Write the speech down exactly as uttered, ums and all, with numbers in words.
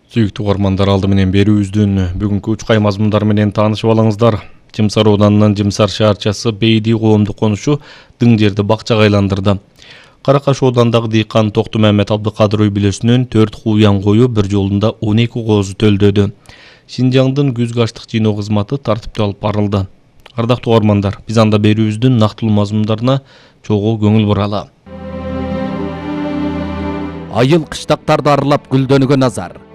Сүйүктүү угармандар, алды менен берүүбүздүн бүгүнкү учкай мазмундары менен таанышып алыңыздар. Жымсар ауданынын Жымсар шаарчасы Бейди коомдук конушу дың жерди бакчага айландырды. Каракаш оодандагы дыйкан Токту Мамет Абдыкадыр үй бүлөсүнүн төрт куян кою бир жолунда он эки коозу төлдөдү. Шинжаңдын күзгү аштык жыйноо кызматы тартиптүү алып барылды. Ардактуу угармандар, биз анда берүүбүздүн нактылуу мазмундарына чогуу көңүл буралы. Айыл кыштактарды аралап гүлдөнүүгө назар.